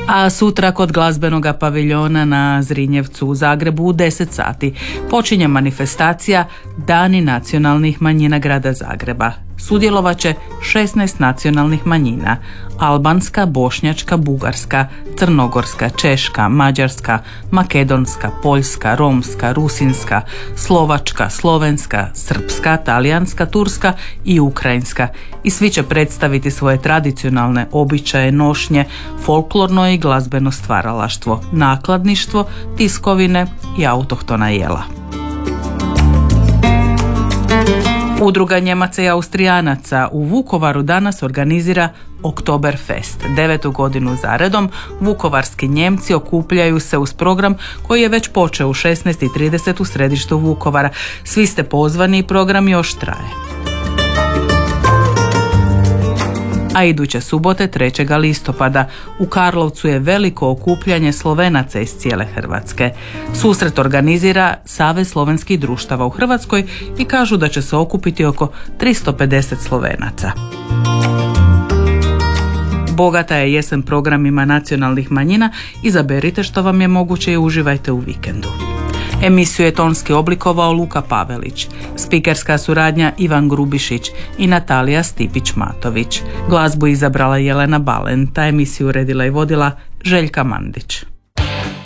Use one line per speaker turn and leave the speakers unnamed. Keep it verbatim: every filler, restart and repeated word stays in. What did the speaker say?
A sutra kod glazbenog paviljona na Zrinjevcu u Zagrebu u deset sati počinje manifestacija Dani nacionalnih manjina grada Zagreba. Sudjelovat će šesnaest nacionalnih manjina: albanska, bošnjačka, bugarska, crnogorska, češka, mađarska, makedonska, poljska, romska, rusinska, slovačka, slovenska, srpska, talijanska, turska i ukrajinska. I svi će predstaviti svoje tradicionalne običaje, nošnje, folklorno i glazbeno stvaralaštvo, nakladništvo, tiskovine i autohtona jela. Udruga Njemaca i Austrijanaca u Vukovaru danas organizira Oktoberfest. Devetu godinu zaredom vukovarski Njemci okupljaju se uz program koji je već počeo u šesnaest i trideset u središtu Vukovara. Svi ste pozvani i program još traje. A iduće subote trećeg listopada u Karlovcu je veliko okupljanje Slovenaca iz cijele Hrvatske. Susret organizira Savez slovenskih društava u Hrvatskoj i kažu da će se okupiti oko tristo pedeset Slovenaca. Bogata je jesen programima nacionalnih manjina, izaberite što vam je moguće i uživajte u vikendu. Emisiju je tonski oblikovao Luka Pavelić, spikerska suradnja Ivan Grubišić i Natalija Stipić-Matović. Glazbu izabrala Jelena Balenta, emisiju uredila i vodila Željka Mandić.